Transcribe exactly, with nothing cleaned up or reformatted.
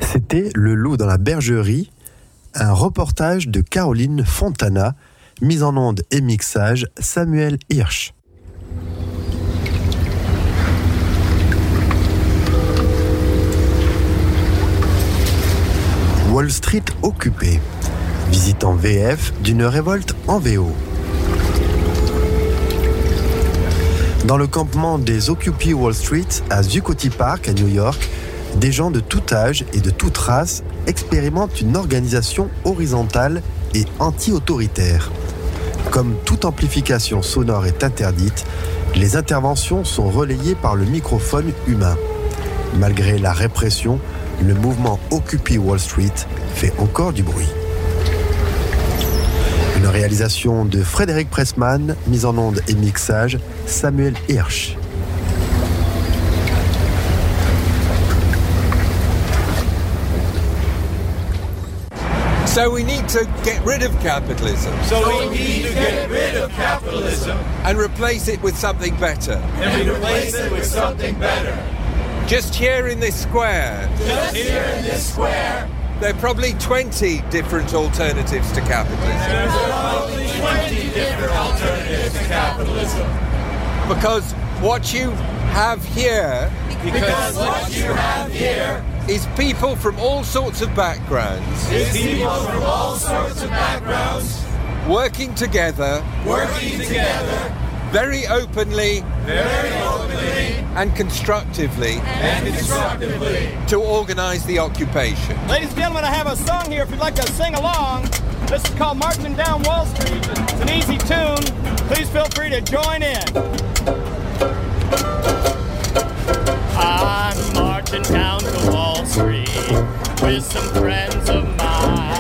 C'était Le loup dans la bergerie, un reportage de Caroline Fontana, mise en onde et mixage Samuel Hirsch. Wall Street occupée. Visite en V F d'une révolte en V O. Dans le campement des Occupy Wall Street à Zuccotti Park à New York, des gens de tout âge et de toute race expérimentent une organisation horizontale et anti-autoritaire. Comme toute amplification sonore est interdite, les interventions sont relayées par le microphone humain. Malgré la répression, le mouvement Occupy Wall Street fait encore du bruit. Une réalisation de Frédéric Pressman, mise en onde et mixage Samuel Hirsch. So we need to get rid of capitalism. So we need to get rid of capitalism. And replace it with something better. And replace it with something better. Just here in this square. Just here in this square. There are probably twenty different alternatives to capitalism. There's probably twenty different alternatives to capitalism. Because what you have here... Because what you have here... is people from all sorts of backgrounds. Is people from all sorts of backgrounds. Working together. Working together. Very openly. Very openly. And constructively. And constructively. To organize the occupation. Ladies and gentlemen, I have a song here if you'd like to sing along. This is called Marching Down Wall Street. It's an easy tune. Please feel free to join in. I'm marching down to Wall Street with some friends of mine.